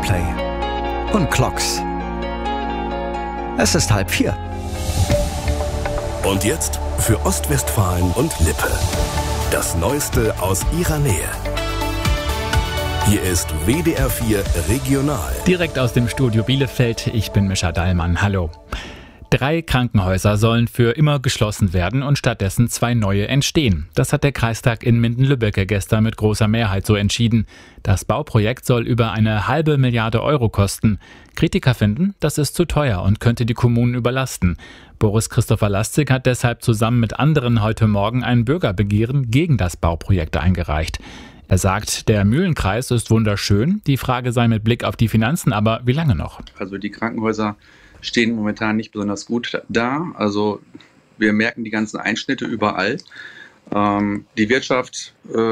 Coldplay und Clocks. Es ist 3:30. Und jetzt für Ostwestfalen und Lippe. Das Neueste aus ihrer Nähe. Hier ist WDR 4 Regional. Direkt aus dem Studio Bielefeld, ich bin Mischa Dallmann. Hallo. 3 Krankenhäuser sollen für immer geschlossen werden und stattdessen 2 neue entstehen. Das hat der Kreistag in Minden-Lübbecke gestern mit großer Mehrheit so entschieden. Das Bauprojekt soll über 1,5 Milliarde Euro kosten. Kritiker finden, das ist zu teuer und könnte die Kommunen überlasten. Boris Christopher Lastig hat deshalb zusammen mit anderen heute Morgen ein Bürgerbegehren gegen das Bauprojekt eingereicht. Er sagt, der Mühlenkreis ist wunderschön, die Frage sei mit Blick auf die Finanzen aber, wie lange noch? Also die Krankenhäuser stehen momentan nicht besonders gut da. Also wir merken die ganzen Einschnitte überall. Die Wirtschaft,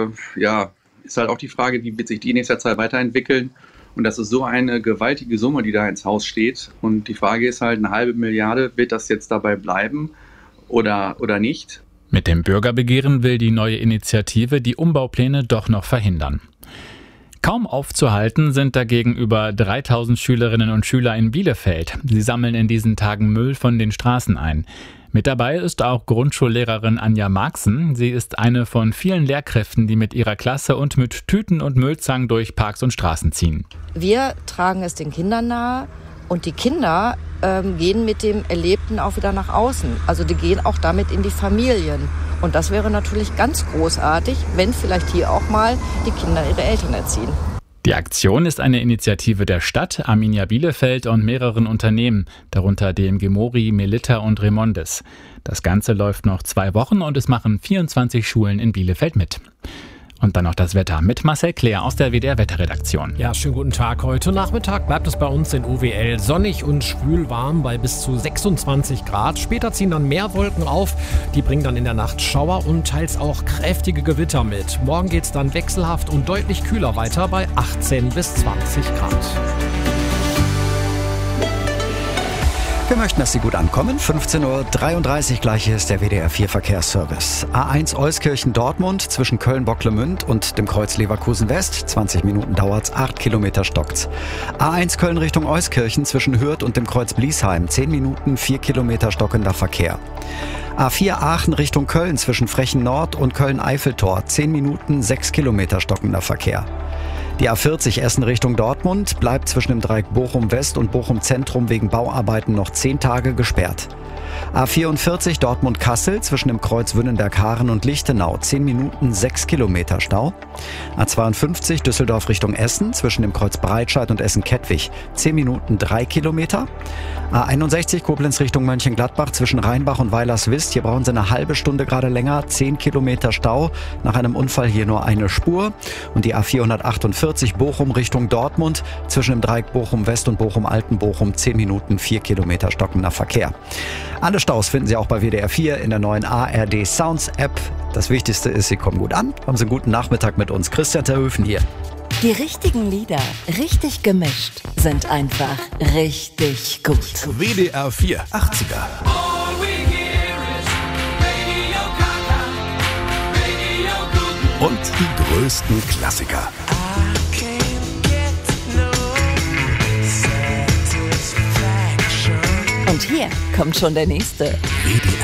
ist halt auch die Frage, wie wird sich die in nächster Zeit weiterentwickeln. Und das ist so eine gewaltige Summe, die da ins Haus steht. Und die Frage ist halt, 1,5 Milliarde, wird das jetzt dabei bleiben oder nicht? Mit dem Bürgerbegehren will die neue Initiative die Umbaupläne doch noch verhindern. Kaum aufzuhalten sind dagegen über 3000 Schülerinnen und Schüler in Bielefeld. Sie sammeln in diesen Tagen Müll von den Straßen ein. Mit dabei ist auch Grundschullehrerin Anja Marxen. Sie ist eine von vielen Lehrkräften, die mit ihrer Klasse und mit Tüten und Müllzangen durch Parks und Straßen ziehen. Wir tragen es den Kindern nahe und die Kinder gehen mit dem Erlebten auch wieder nach außen. Also die gehen auch damit in die Familien. Und das wäre natürlich ganz großartig, wenn vielleicht hier auch mal die Kinder ihre Eltern erziehen. Die Aktion ist eine Initiative der Stadt, Arminia Bielefeld und mehreren Unternehmen, darunter DMG Mori, Melitta und Remondes. Das Ganze läuft noch 2 Wochen und es machen 24 Schulen in Bielefeld mit. Und dann noch das Wetter mit Marcel Claire aus der WDR-Wetterredaktion. Ja, schönen guten Tag. Heute Nachmittag bleibt es bei uns in OWL sonnig und schwülwarm bei bis zu 26 Grad. Später ziehen dann mehr Wolken auf. Die bringen dann in der Nacht Schauer und teils auch kräftige Gewitter mit. Morgen geht es dann wechselhaft und deutlich kühler weiter bei 18 bis 20 Grad. Wir möchten, dass Sie gut ankommen. 15:33 Uhr gleich hier ist der WDR 4 Verkehrsservice. A1 Euskirchen-Dortmund zwischen Köln-Bocklemünd und dem Kreuz Leverkusen-West. 20 Minuten dauert's, 8 Kilometer stockt's. A1 Köln Richtung Euskirchen zwischen Hürth und dem Kreuz Bliesheim. 10 Minuten, 4 Kilometer stockender Verkehr. A4 Aachen Richtung Köln zwischen Frechen Nord und Köln-Eiffeltor. 10 Minuten, 6 Kilometer stockender Verkehr. Die A40 Essen Richtung Dortmund bleibt zwischen dem Dreieck Bochum West und Bochum Zentrum wegen Bauarbeiten noch 10 Tage gesperrt. A44 Dortmund-Kassel zwischen dem Kreuz Wünnenberg-Haaren und Lichtenau. 10 Minuten, 6 Kilometer Stau. A52 Düsseldorf Richtung Essen zwischen dem Kreuz Breitscheid und Essen-Kettwig. 10 Minuten, 3 Kilometer. A61 Koblenz Richtung Mönchengladbach zwischen Rheinbach und Weilerswist. Hier brauchen Sie eine halbe Stunde gerade länger. 10 Kilometer Stau. Nach einem Unfall hier nur eine Spur. Und die A448 Bochum Richtung Dortmund zwischen dem Dreieck Bochum West und Bochum Altenbochum. 10 Minuten, 4 Kilometer stockender Verkehr. Alle Staus finden Sie auch bei WDR 4 in der neuen ARD Sounds App. Das Wichtigste ist, Sie kommen gut an. Haben Sie einen guten Nachmittag mit uns. Christian Terhöfen hier. Die richtigen Lieder, richtig gemischt, sind einfach richtig gut. WDR 4 80er. Und die größten Klassiker. Und hier kommt schon der nächste. WDR